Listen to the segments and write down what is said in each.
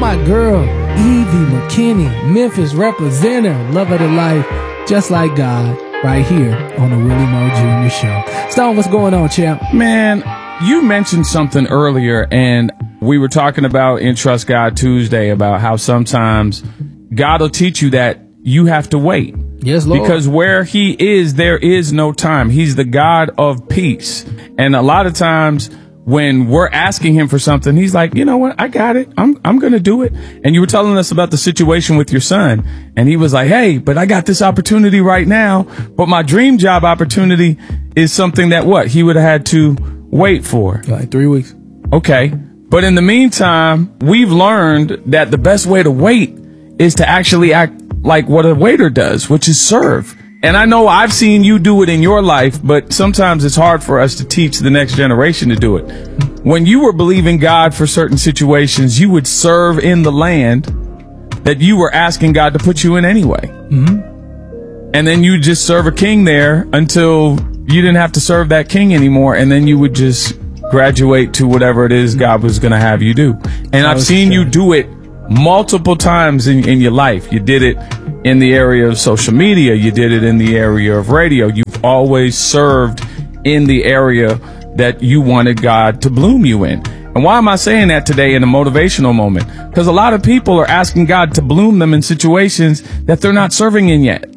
my girl, Evie McKinney, Memphis representative, love of the life, just like God, right here on the Willie Mo Jr. Show. Stone, what's going on, champ? Man, you mentioned something earlier, and we were talking about in Trust God Tuesday about how sometimes God will teach you that you have to wait. Yes, Lord. Because where he is, there is no time. He's the God of peace. And a lot of times when we're asking him for something, he's like, you know what? I got it. I'm going to do it. And you were telling us about the situation with your son. And he was like, hey, but I got this opportunity right now. But my dream job opportunity is something that what? He would have had to wait for. Like 3 weeks. Okay. But in the meantime, we've learned that the best way to wait is to actually act like what a waiter does, which is serve. And I know I've seen you do it in your life, but sometimes it's hard for us to teach the next generation to do it. When you were believing God for certain situations, you would serve in the land that you were asking God to put you in anyway. Mm-hmm. And then you just serve a king there until you didn't have to serve that king anymore. And then you would just graduate to whatever it is God was going to have you do. And I've seen you do it multiple times in your life. You did it in the area of social media. You did it in the area of radio. You've always served in the area that you wanted God to bloom you in. And why am I saying that today in a motivational moment? Because a lot of people are asking God to bloom them in situations that they're not serving in yet.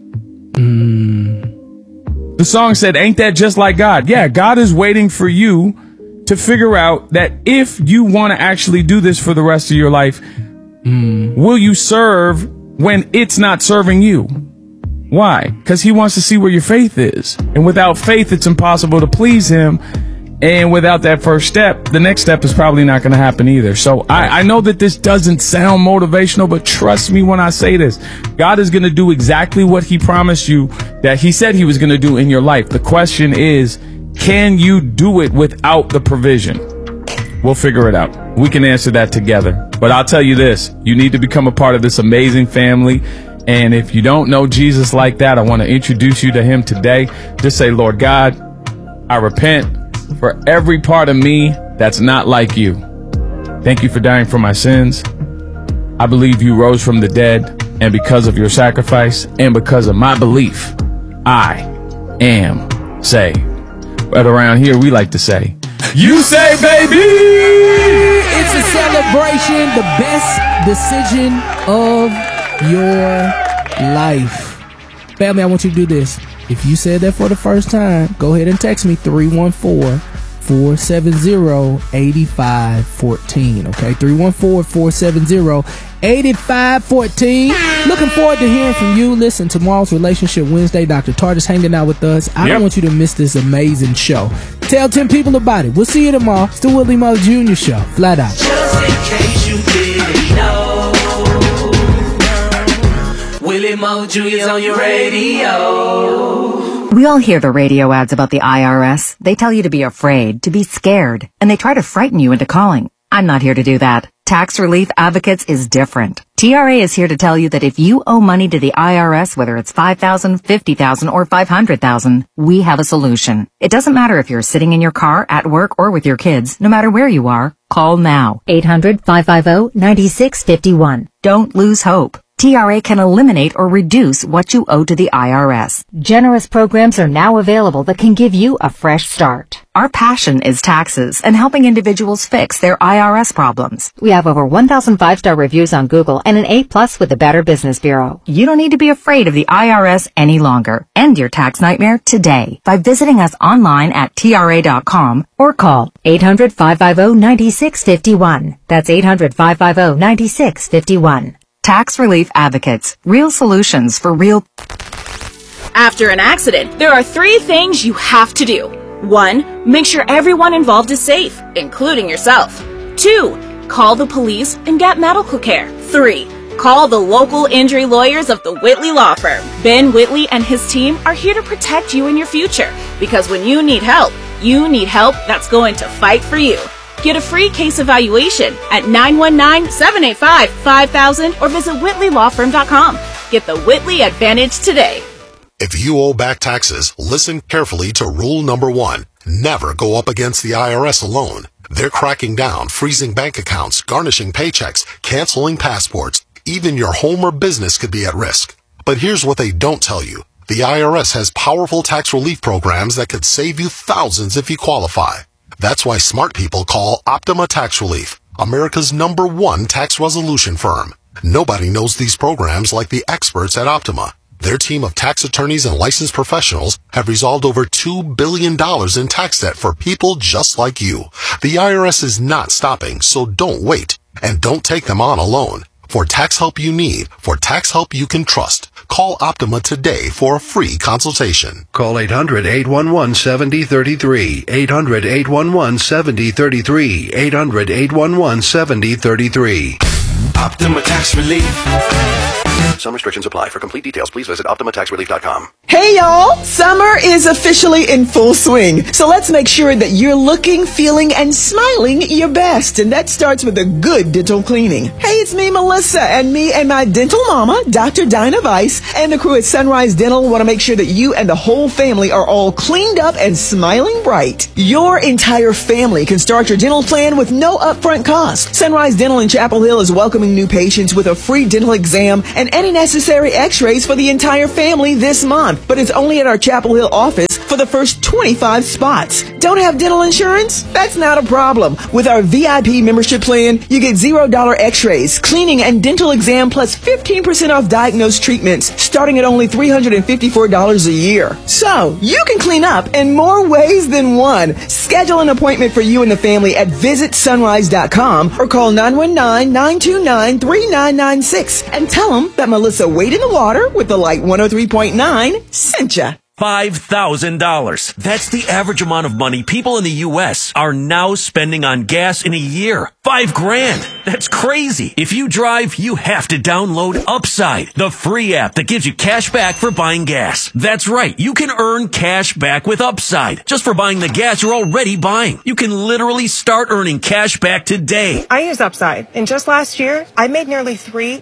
The song said, ain't that just like God? Yeah, God is waiting for you to figure out that if you want to actually do this for the rest of your life, will you serve when it's not serving you? Why? Because he wants to see where your faith is. And without faith, it's impossible to please him. And without that first step, the next step is probably not going to happen either. So I know that this doesn't sound motivational, but trust me when I say this. God is going to do exactly what he promised you that he said he was going to do in your life. The question is, can you do it without the provision? We'll figure it out. We can answer that together. But I'll tell you this, you need to become a part of this amazing family. And if you don't know Jesus like that, I want to introduce you to him today. Just say, Lord God, I repent for every part of me that's not like you. Thank you for dying for my sins. I believe you rose from the dead. And because of your sacrifice and because of my belief, I am saved. But around here, we like to say, you say, baby! It's a celebration, the best decision of your life. Family, I want you to do this. If you said that for the first time, go ahead and text me 314-470-8514. Okay, 314-470-8514. Looking forward to hearing from you. Listen, tomorrow's Relationship Wednesday. Dr. Tartar's hanging out with us. I don't want you to miss this amazing show. Tell 10 people about it. We'll see you tomorrow. It's the Willie Mo Jr. Show. Flat out. Just in case you didn't know, Willie Mo Jr. is on your radio. We all hear the radio ads about the IRS. They tell you to be afraid, to be scared, and they try to frighten you into calling. I'm not here to do that. Tax Relief Advocates is different. TRA is here to tell you that if you owe money to the IRS, whether it's $5,000, $50,000, or $500,000, we have a solution. It doesn't matter if you're sitting in your car, at work, or with your kids. No matter where you are, call now. 800-550-9651. Don't lose hope. TRA can eliminate or reduce what you owe to the IRS. Generous programs are now available that can give you a fresh start. Our passion is taxes and helping individuals fix their IRS problems. We have over 1,000 5-star reviews on Google and an A+ with the Better Business Bureau. You don't need to be afraid of the IRS any longer. End your tax nightmare today by visiting us online at TRA.com or call 800-550-9651. That's 800-550-9651. Tax Relief Advocates. Real solutions for real. After an accident, there are 3 things you have to do. 1. Make sure everyone involved is safe, including yourself. 2. Call the police and get medical care. 3. Call the local injury lawyers of the Whitley Law Firm. Ben Whitley and his team are here to protect you in your future, because when you need help that's going to fight for you. Get a free case evaluation at 919-785-5000 or visit whitleylawfirm.com. Get the Whitley Advantage today. If you owe back taxes, listen carefully to rule number 1. Never go up against the IRS alone. They're cracking down, freezing bank accounts, garnishing paychecks, canceling passports. Even your home or business could be at risk. But here's what they don't tell you. The IRS has powerful tax relief programs that could save you thousands if you qualify. That's why smart people call Optima Tax Relief, America's #1 tax resolution firm. Nobody knows these programs like the experts at Optima. Their team of tax attorneys and licensed professionals have resolved over $2 billion in tax debt for people just like you. The IRS is not stopping, so don't wait. And don't take them on alone. For tax help you need, for tax help you can trust, call Optima today for a free consultation. Call 800-811-7033. 800-811-7033. 800-811-7033. Optima Tax Relief. Some restrictions apply. For complete details, please visit OptimaTaxRelief.com. Hey y'all! Summer is officially in full swing. So let's make sure that you're looking, feeling, and smiling your best. And that starts with a good dental cleaning. Hey, it's me, Melissa, and me and my dental mama, Dr. Dinah Weiss, and the crew at Sunrise Dental want to make sure that you and the whole family are all cleaned up and smiling bright. Your entire family can start your dental plan with no upfront cost. Sunrise Dental in Chapel Hill is welcoming new patients with a free dental exam and any necessary x-rays for the entire family this month. But it's only at our Chapel Hill office for the first 25 spots. Don't have dental insurance? That's not a problem. With our VIP membership plan, you get $0 x-rays, cleaning, and dental exam plus 15% off diagnosed treatments starting at only $354 a year. So, you can clean up in more ways than one. Schedule an appointment for you and the family at visitsunrise.com or call 919-929-3996 and tell them that Melissa Wade in the Water with the Light 103.9 sent ya. $5,000. That's the average amount of money people in the U.S. are now spending on gas in a year. $5,000. That's crazy. If you drive, you have to download Upside, the free app that gives you cash back for buying gas. That's right. You can earn cash back with Upside just for buying the gas you're already buying. You can literally start earning cash back today. I use Upside, and just last year, I made nearly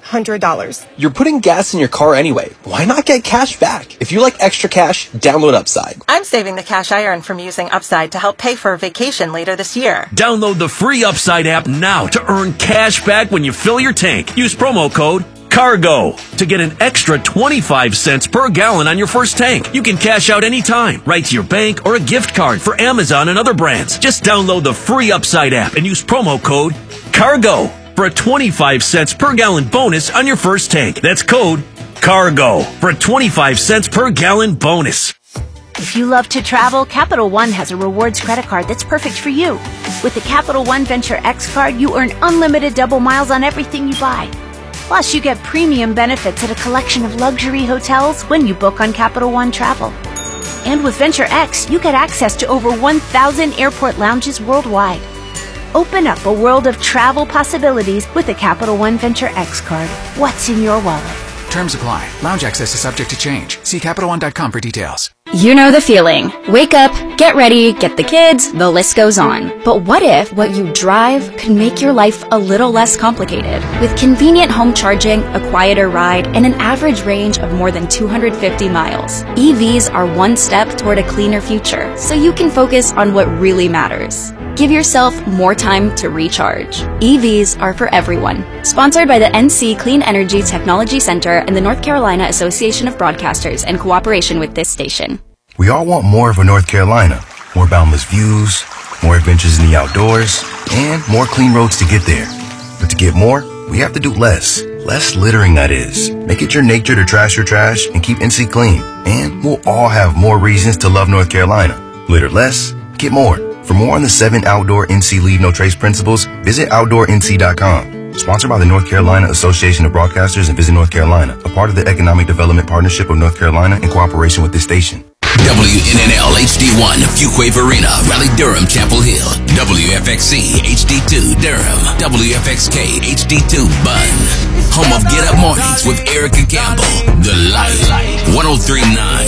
$300. You're putting gas in your car anyway. Why not get cash back? If you like extra cash, download Upside. I'm saving the cash I earn from using Upside to help pay for a vacation later this year. Download the free Upside app now to earn cash back when you fill your tank. Use promo code CARGO to get an extra 25 cents per gallon on your first tank. You can cash out anytime, right to your bank or a gift card for Amazon and other brands. Just download the free Upside app and use promo code CARGO for a 25 cents per gallon bonus on your first tank. That's code CARGO for a 25 cents per gallon bonus. If you love to travel, Capital One has a rewards credit card that's perfect for you. With the Capital One Venture X card, you earn unlimited double miles on everything you buy. Plus, you get premium benefits at a collection of luxury hotels when you book on Capital One Travel. And with Venture X, you get access to over 1,000 airport lounges worldwide. Open up a world of travel possibilities with the Capital One Venture X card. What's in your wallet? Terms apply. Lounge access is subject to change. See CapitalOne.com for details. You know the feeling. Wake up, get ready, get the kids, the list goes on. But what if what you drive could make your life a little less complicated? With convenient home charging, a quieter ride, and an average range of more than 250 miles, EVs are one step toward a cleaner future, so you can focus on what really matters. Give yourself more time to recharge. EVs are for everyone. Sponsored by the NC Clean Energy Technology Center and the North Carolina Association of Broadcasters in cooperation with this station. We all want more for North Carolina. More boundless views, more adventures in the outdoors, and more clean roads to get there. But to get more, we have to do less. Less littering, that is. Make it your nature to trash your trash and keep NC clean. And we'll all have more reasons to love North Carolina. Litter less, get more. For more on the 7 outdoor NC Leave No Trace principles, visit OutdoorNC.com. Sponsored by the North Carolina Association of Broadcasters and Visit North Carolina, a part of the Economic Development Partnership of North Carolina in cooperation with this station. WNNL HD1, Fuquay Varina, Raleigh Durham, Chapel Hill. WFXC HD2, Durham. WFXK HD2, Bunn. Home of Get Up Mornings with Erica Campbell. The Light 103.9.